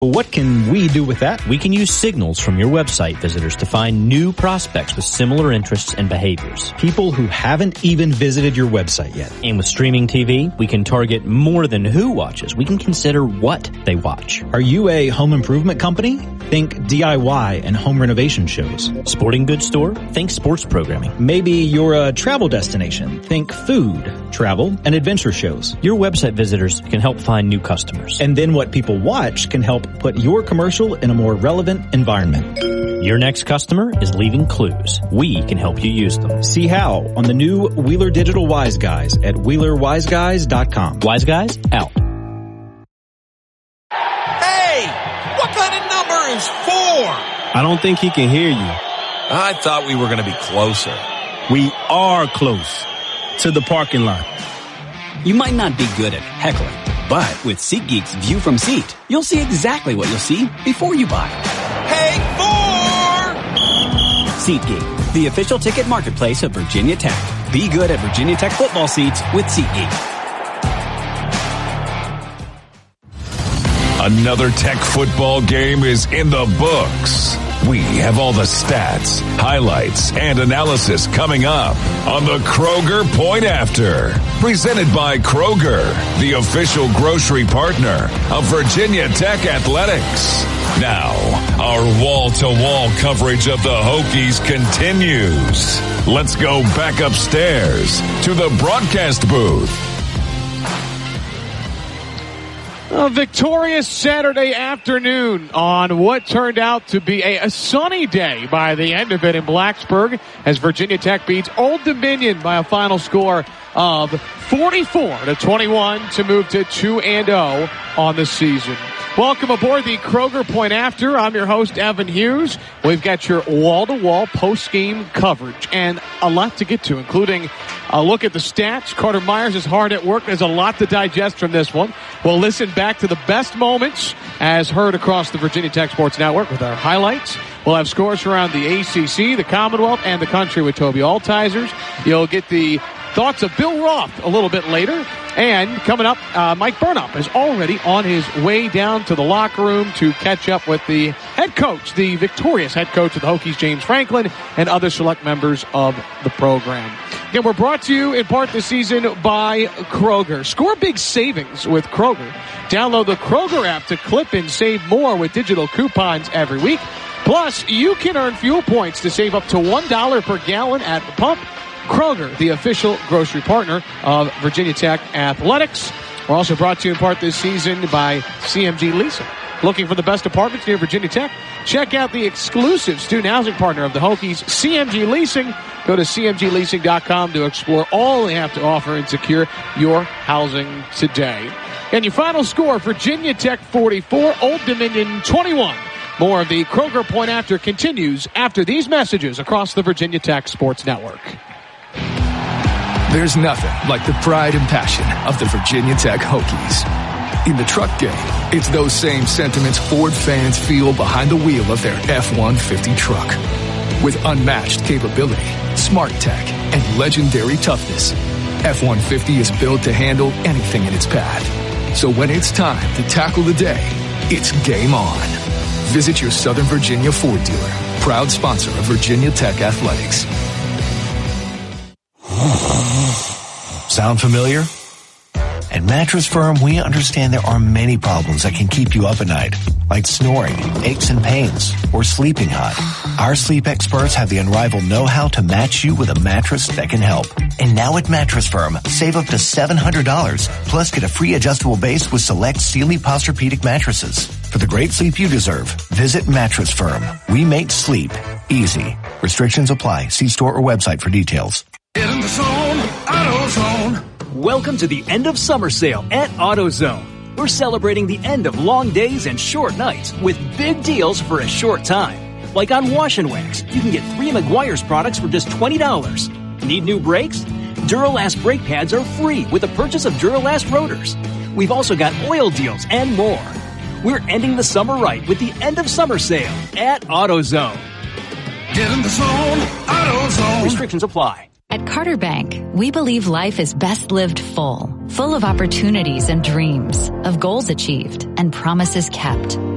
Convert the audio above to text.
What can we do with that? We can use signals from your website visitors to find new prospects with similar interests and behaviors. People who haven't even visited your website yet. And with streaming TV, we can target more than who watches. We can consider what they watch. Are you a home improvement company? Think DIY and home renovation shows. Sporting goods store? Think sports programming. Maybe you're a travel destination. Think food, travel, and adventure shows. Your website visitors can help find new customers. And then what people watch can help put your commercial in a more relevant environment. Your next customer is leaving clues. We can help you use them. See how on the new Wheeler Digital Wise Guys at WheelerWiseGuys.com. Wise Guys, out. Hey! What kind of number is 4? I don't think he can hear you. I thought we were going to be closer. We are close to the parking lot. You might not be good at heckling, but with SeatGeek's View from Seat, you'll see exactly what you'll see before you buy. Hey, 4! SeatGeek, the official ticket marketplace of Virginia Tech. Be good at Virginia Tech football seats with SeatGeek. Another Tech football game is in the books. We have all the stats, highlights, and analysis coming up on the Kroger Point After. Presented by Kroger, the official grocery partner of Virginia Tech Athletics. Now, our wall-to-wall coverage of the Hokies continues. Let's go back upstairs to the broadcast booth. A victorious Saturday afternoon on what turned out to be a sunny day by the end of it in Blacksburg as Virginia Tech beats Old Dominion by a final score of 44-21 to move to 2-0 on the season. Welcome aboard the Kroger Point After. I'm your host, Evan Hughes. We've got your wall-to-wall post-game coverage and a lot to get to, including a look at the stats. Carter Myers is hard at work. There's a lot to digest from this one. We'll listen back to the best moments as heard across the Virginia Tech Sports Network with our highlights. We'll have scores around the ACC, the Commonwealth, and the country with Toby Altizers. You'll get the thoughts of Bill Roth a little bit later. And coming up, Mike Burnop is already on his way down to the locker room to catch up with the head coach, the victorious head coach of the Hokies, James Franklin, and other select members of the program. Again, we're brought to you in part this season by Kroger. Score big savings with Kroger. Download the Kroger app to clip and save more with digital coupons every week. Plus, you can earn fuel points to save up to $1 per gallon at the pump. Kroger, the official grocery partner of Virginia Tech Athletics. We're also brought to you in part this season by CMG Leasing. Looking for the best apartments near Virginia Tech? Check out the exclusive student housing partner of the Hokies, CMG Leasing. Go to cmgleasing.com to explore all they have to offer and secure your housing today. And your final score, Virginia Tech 44, Old Dominion 21. More of the Kroger Point After continues after these messages across the Virginia Tech Sports Network. There's nothing like the pride and passion of the Virginia Tech Hokies. In the truck game, it's those same sentiments Ford fans feel behind the wheel of their F-150 truck. With unmatched capability, smart tech, and legendary toughness, F-150 is built to handle anything in its path. So when it's time to tackle the day, it's game on. Visit your Southern Virginia Ford dealer, proud sponsor of Virginia Tech Athletics. Sound familiar? At Mattress Firm, we understand there are many problems that can keep you up at night, like snoring, aches and pains, or sleeping hot. Our sleep experts have the unrivaled know-how to match you with a mattress that can help. And now at Mattress Firm, save up to $700, plus get a free adjustable base with select Sealy Posturepedic mattresses. For the great sleep you deserve, visit Mattress Firm. We make sleep easy. Restrictions apply. See store or website for details. Get in the zone, AutoZone. Welcome to the end of summer sale at AutoZone. We're celebrating the end of long days and short nights with big deals for a short time. Like on Wash and Wax, you can get 3 Meguiar's products for just $20. Need new brakes? Duralast brake pads are free with the purchase of Duralast rotors. We've also got oil deals and more. We're ending the summer right with the end of summer sale at AutoZone. Get in the zone, AutoZone. Restrictions apply. At Carter Bank, we believe life is best lived full of opportunities and dreams, of goals achieved and promises kept.